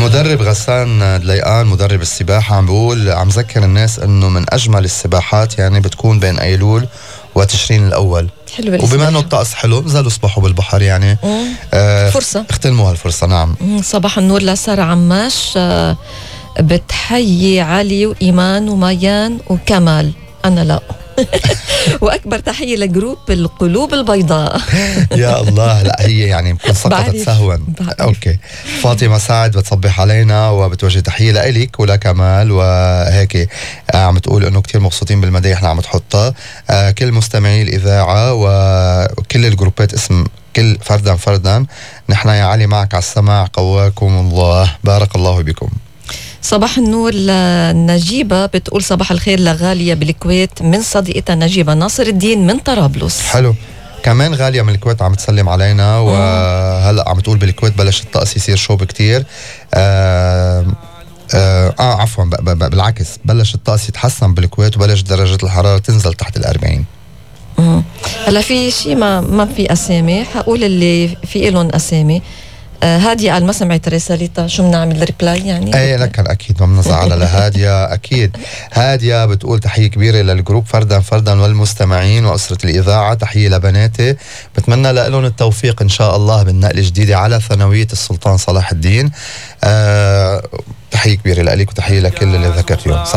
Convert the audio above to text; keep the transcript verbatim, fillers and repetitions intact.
المدرب غسان دليقان مدرب السباحة عم بقول عم ذكر الناس انه من اجمل السباحات يعني بتكون بين ايلول وتشرين الاول. حلو. وبما انه الطقس حلو نزلوا سبحوا بالبحر يعني آه فرصة اختلموا هالفرصة. نعم. صباح النور لسارة عماش، آه بتحيي علي وإيمان وميان وكمال. أنا لا وأكبر تحية لجروب القلوب البيضاء. يا الله. لا هي يعني ممكن سقطت سهوا. أوكي. فاطمة سعد بتصبح علينا وبتوجه تحية لإلك ولكمال وهيك. عم تقول إنه كتير مبسوطين بالمدايح اللي عم تحطها. آه كل مستمعي الإذاعة وكل الجروبات اسم كل فردا فردا نحن يا علي معك على السمع. قواكم الله. بارك الله بكم. صباح النور لنجيبة بتقول صباح الخير لغالية بالكويت من صديقتها نجيبة ناصر الدين من طرابلس. حلو. كمان غالية من الكويت عم تسلم علينا وهلأ عم تقول بالكويت بلش الطقس يصير شوب كتير. آه, آه, آه عفوا بالعكس بلش الطقس يتحسن بالكويت وبلش درجة الحرارة تنزل تحت الأربعين. هلا في شيء ما ما في أسامي حقول اللي في إلهم أسامي. آه هادية قال ما سمعت رسالتها شو بنعمل ريبلاي يعني؟ ايه لك اكيد ما بنزعلها لهادية اكيد. هادية بتقول تحية كبيرة للجروب فردا فردا والمستمعين وأسرة الإذاعة. تحية لبناتي بتمنى لهم التوفيق ان شاء الله بالنقلة الجديدة على ثانوية السلطان صلاح الدين. آه تحية كبيرة لك وتحية لكل اللي ذكرتيهم.